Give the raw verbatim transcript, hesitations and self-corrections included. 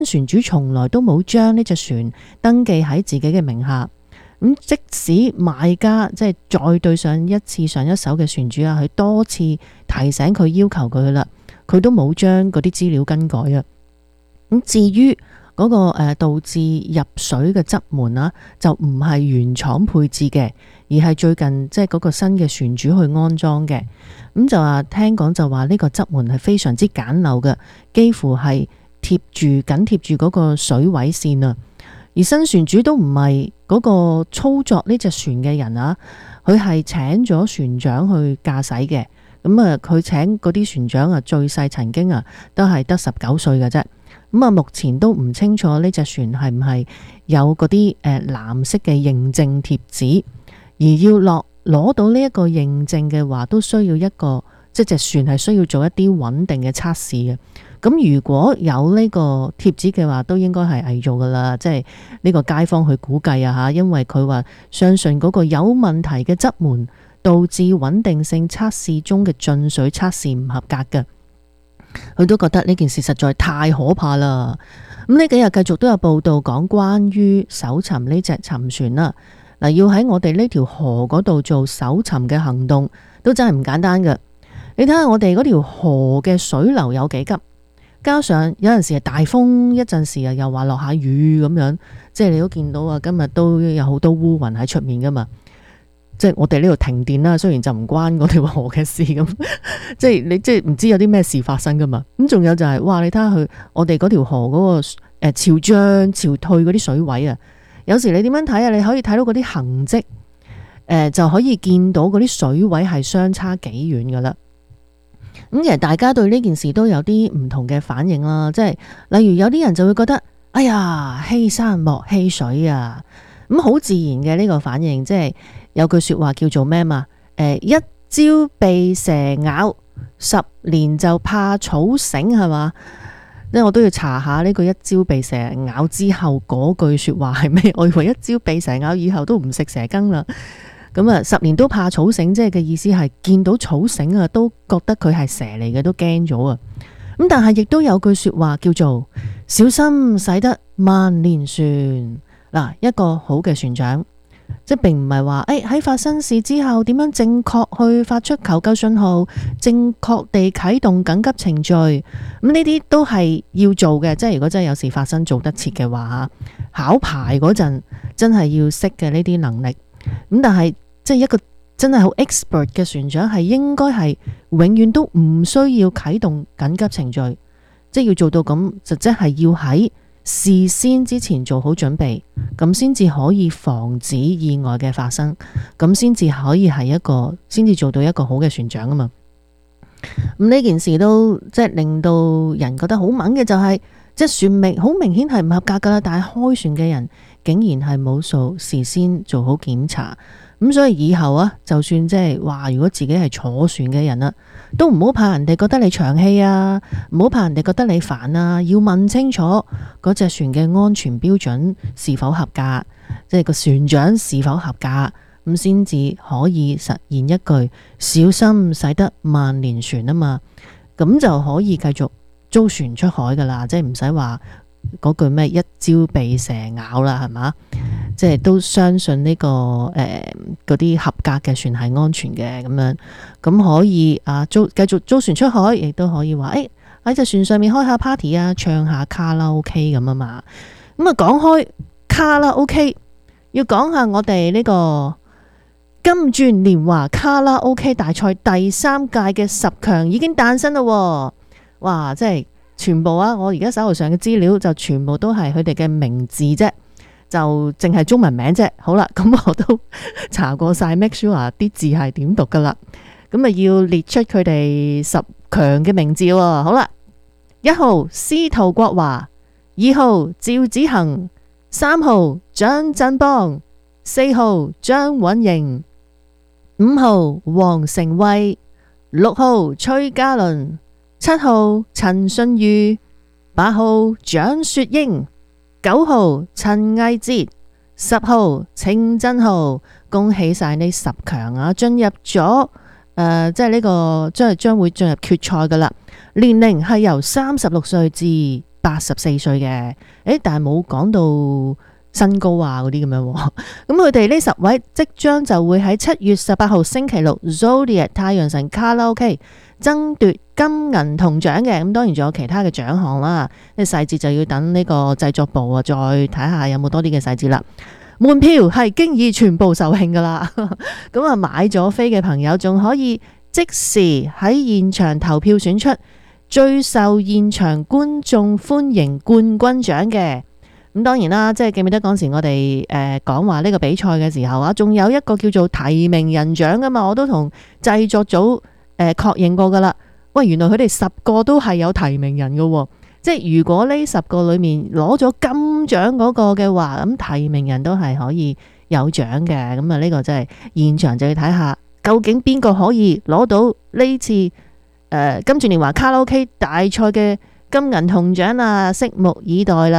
船主從來都冇將呢隻船登記喺自己嘅名下。咁即使賣家即係再對上一次上一手嘅船主啊，佢多次提醒佢要求佢啦，佢都冇將嗰啲資料更改啊。咁至於嗰個誒導致入水嘅側門啊，就唔係原廠配置嘅，而係最近即係嗰個新嘅船主去安裝嘅。咁就話聽講就話呢個側門係非常之簡陋嘅，幾乎係貼住緊貼住嗰個水位線啊。而新船主都唔係嗰個操作呢隻船嘅人啊，佢係請咗船長去駕駛嘅。咁啊，佢請嗰啲船長啊，最細曾經啊都係得十九歲嘅啫。咁啊，目前都唔清楚呢隻船係唔係有嗰啲誒藍色嘅認證貼紙，而要落攞到呢一個認證嘅話，都需要一個即係隻船係需要做一啲穩定嘅測試嘅。咁如果有呢個貼紙嘅話，都應該係偽造噶啦，即係呢個街坊去估計啊吓，因為佢話相信嗰個有問題嘅側門導致穩定性測試中嘅進水測試唔合格嘅，佢都覺得呢件事實在太可怕啦。咁呢幾日繼續都有報道講關於搜尋呢隻沉船啦，嗱，要喺我哋呢條河嗰度做搜尋嘅行動，都真係唔簡單嘅。你睇下我哋嗰條河嘅水流有幾急。加上有陣時係大風，一陣時啊又話落下雨咁樣，即係你都見到啊，今日都有好多烏雲喺出面噶嘛。即係我哋呢度停電啦，雖然就唔關嗰條河嘅事咁，即係你即係唔知有啲咩事發生噶嘛。咁仲有就係、是、哇，你睇下佢我哋嗰條河嗰、那個誒、呃、潮漲潮退嗰啲水位啊，有時你點樣睇啊？你可以睇到嗰啲痕跡，誒、呃、就可以見到嗰啲水位係相差幾遠噶啦。咁其實大家對呢件事都有啲唔同嘅反應啦，即係例如有啲人就會覺得，哎呀，欺山莫欺水啊，咁好自然嘅呢個反應，即係有句說話叫做咩嘛？誒，一朝被蛇咬，十年就怕草繩，係嘛？即係我都要查下呢句一朝被蛇咬之後嗰句說話係咩？我以為一朝被蛇咬以後都唔食蛇羹啦。咁啊，十年都怕草繩，即係嘅意思係見到草繩啊，都覺得佢係蛇嚟嘅，都驚咗啊！咁但係亦都有句說話叫做小心駛得萬年船。嗱，一個好嘅船長，即係並唔係話誒喺發生事之後點樣正確去發出求救信號，正確地啟動緊急程序。咁呢啲都係要做嘅，即係如果真係有事發生做得切嘅話，考牌嗰陣真係要識嘅呢啲能力。咁但係即係一個真係好 expert 嘅船長，係應該係永遠都唔需要啟動緊急程序，即係要做到咁，就即係要喺事先之前做好準備，咁先至可以防止意外嘅發生，咁先至可以係一個，先至做到一個好嘅船長啊嘛。咁呢件事都即係令到人覺得好猛嘅，就係即係船名好明顯係唔合格噶啦，但係開船嘅人竟然係冇數事先做好檢查，咁所以以後啊，就算即係話如果自己係坐船嘅人啦，都唔好怕人哋覺得你長氣啊，唔好怕人哋覺得你煩啊，要問清楚嗰隻船嘅安全標準是否合格，即係個船長是否合格，咁先至可以實現一句小心駛得萬年船啊嘛，咁就可以繼續租船出海噶啦，即係唔使話嗰句咩一朝被蛇咬啦，係嘛？即係都相信呢、這個誒嗰啲合格嘅船係安全嘅，咁樣咁可以啊租繼續租船出海，亦都可以話誒喺隻船上面開下 party 啊，唱下卡拉 OK 咁啊嘛。咁啊講開卡拉 OK， 要講下我哋呢個金鑽年華卡拉 OK 大賽第三屆嘅十強已經誕生啦！哇，即係全部啊！我而家手頭上嘅資料就全部都係佢哋嘅名字啫，就淨係中文名啫。好啦，咁我都查過晒 make sure 啲字係點讀噶啦。咁啊要列出佢哋十強嘅名字喎。好啦，一號司徒國華，二號趙子恒，三號張振邦，四號張允瑩，五號黃成威，六號崔嘉倫，七號陳信宇，八號蔣雪英，九號陳毅哲，十號程振豪。恭喜晒呢十強啊！進入咗誒，即係呢個將係將會進入決賽噶啦。年齡係由三十六歲至八十四歲嘅，誒，但係冇講到身高啊嗰啲咁樣。咁佢哋呢十位即將就會喺七月十八號星期六 Zodiac 太陽神卡拉 OK 爭奪金銀銅獎嘅。咁當然仲有其他嘅獎項啦，啲細節就要等呢個製作部啊再睇下有冇多啲嘅細節啦。門票係經已全部售罄噶啦，咁啊買咗飛嘅朋友仲可以即時喺現場投票選出最受現場觀眾歡迎冠軍獎嘅。咁當然啦，即係記唔記得嗰時我哋誒講話呢個比賽嘅時候啊，仲有一個叫做提名人獎噶嘛，我都同製作組誒確認過噶啦。喂，原來佢哋十個都係有提名人噶，即係如果呢十個裏面攞咗金獎嗰個嘅話，咁提名人都係可以有獎嘅。咁啊呢個真係現場就要睇下究竟邊個可以攞到呢次誒、呃、金鑽年華卡拉 OK 大賽嘅金銀銅獎啊，拭目以待啦。